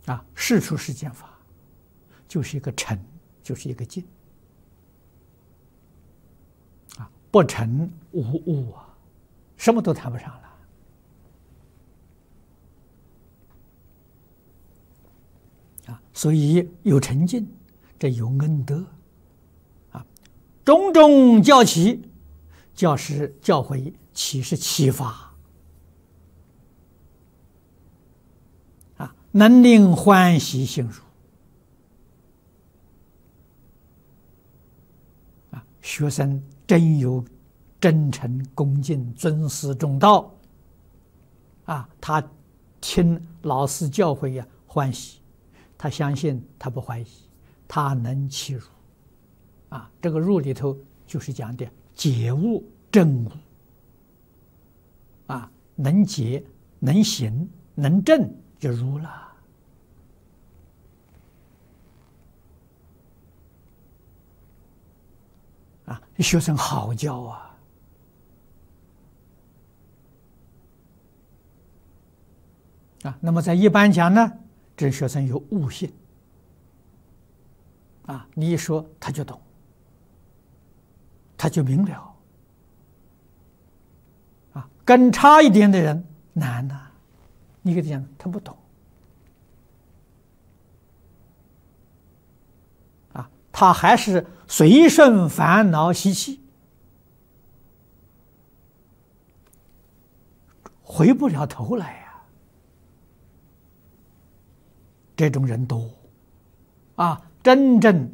世出世间法就是一个诚，就是一个静。不诚无物啊，什么都谈不上了所以有诚敬，这有恩德种种教起，教师教诲岂是启发能令欢喜信如学生真有真诚恭敬尊师重道他听老师教诲欢喜，他相信，他不怀疑，他能契入这个入里头就是讲的解悟证悟能解能行能证就入了学生好教那么在一般讲呢，这学生有悟性你一说他就懂，他就明了更差一点的人难你给他讲他不懂他还是随顺烦恼习气，回不了头来这种人多真正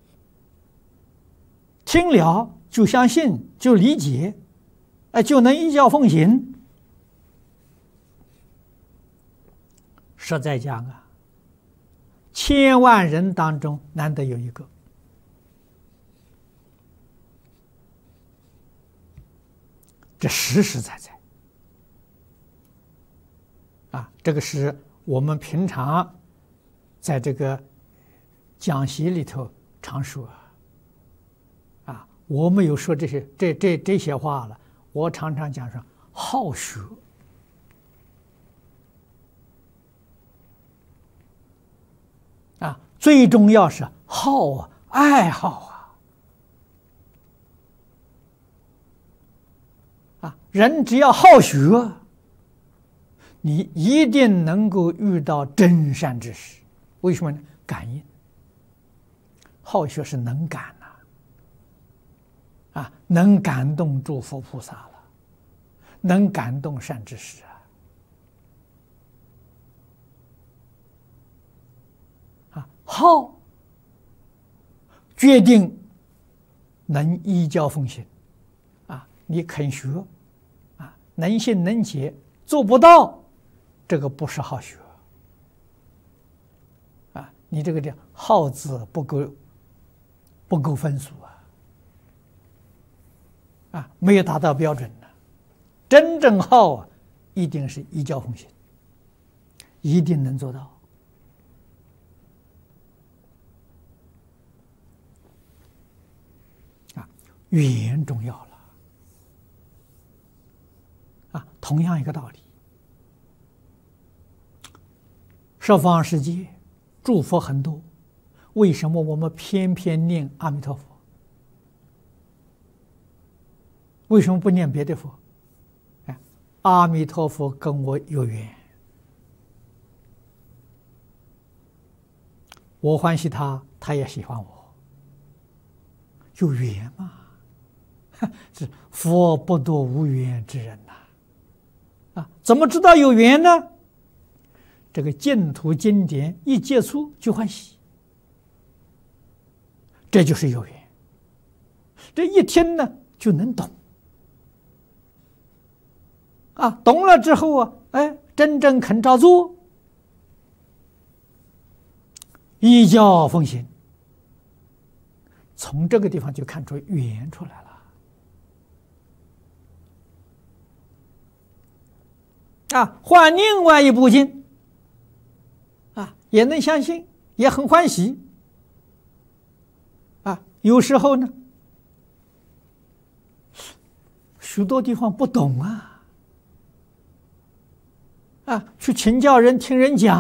听了就相信，就理解就能依教奉行，实在讲千万人当中难得有一个这实实在在这个是我们平常在这个讲习里头常说我没有说这些话了，我常常讲说好学最重要是好爱好人只要好学，你一定能够遇到真善之事。为什么呢？感应。好学是能感能感动诸佛菩萨了，能感动善知识好决定能依教奉行你肯学能信能解，做不到这个不是好学你这个叫好字不够分数没有达到标准的。真正好一定是依教奉行，一定能做到语言重要了同样一个道理，十方世界诸佛很多，为什么我们偏偏念阿弥陀佛？为什么不念别的佛？阿弥陀佛跟我有缘，我欢喜他，他也喜欢我，有缘嘛。是佛不度无缘之人怎么知道有缘呢？这个净土经典一接触就欢喜，这就是有缘。这一听呢就能懂懂了之后真正肯照做，依教奉行，从这个地方就看出缘出来了换另外一部经也能相信，也很欢喜有时候呢许多地方不懂去请教人，听人讲